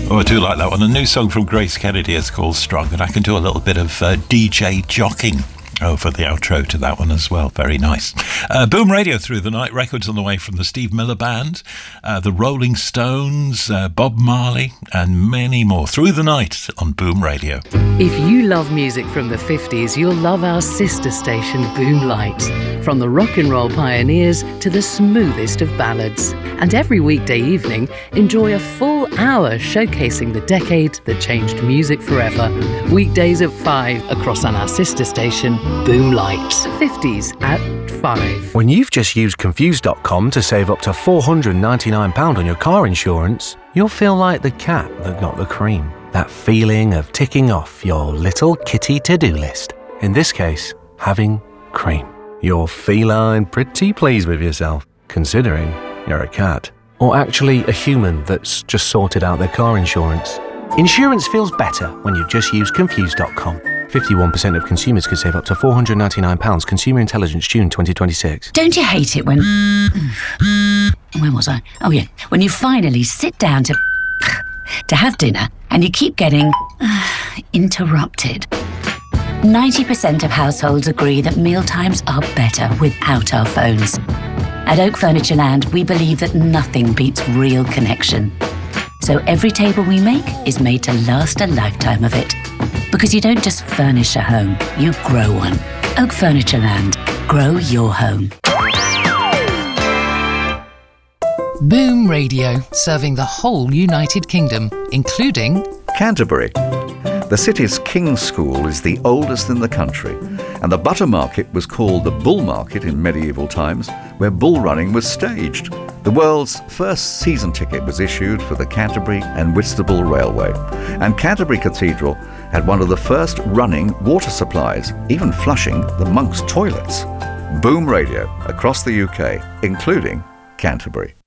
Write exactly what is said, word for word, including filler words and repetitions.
Oh, I do like that one. A new song from Grace Kennedy is called Strong, and I can do a little bit of uh, D J jocking over the outro to that one as well. Very nice. Uh, Boom Radio through the night. Records on the way from the Steve Miller Band, uh, the Rolling Stones, uh, Bob Marley, and many more through the night on Boom Radio. If you love music from the fifties, you'll love our sister station, Boom Light. From the rock and roll pioneers to the smoothest of ballads. And every weekday evening, enjoy a full hour showcasing the decade that changed music forever. Weekdays at five across on our sister station, Boom Light. fifties at five. When you've just used Confused dot com to save up to four hundred ninety-nine pounds on your car insurance, you'll feel like the cat that got the cream. That feeling of ticking off your little kitty to-do list. In this case, having cream. You're feline pretty pleased with yourself, considering you're a cat. Or actually a human that's just sorted out their car insurance. Insurance feels better when you just use Confused dot com. fifty-one percent of consumers could save up to four hundred ninety-nine pounds. Consumer Intelligence, June twenty twenty-six. Don't you hate it when... Where was I? Oh, yeah. When you finally sit down to... to have dinner and you keep getting... interrupted. ninety percent of households agree that mealtimes are better without our phones. At Oak Furniture Land, we believe that nothing beats real connection. So every table we make is made to last a lifetime of it. Because you don't just furnish a home, you grow one. Oak Furniture Land. Grow your home. Boom Radio, serving the whole United Kingdom, including Canterbury. The city's King's School is the oldest in the country, and the Butter Market was called the Bull Market in medieval times, where bull running was staged. The world's first season ticket was issued for the Canterbury and Whitstable Railway, and Canterbury Cathedral had one of the first running water supplies, even flushing the monks' toilets. Boom Radio across the U K, including Canterbury.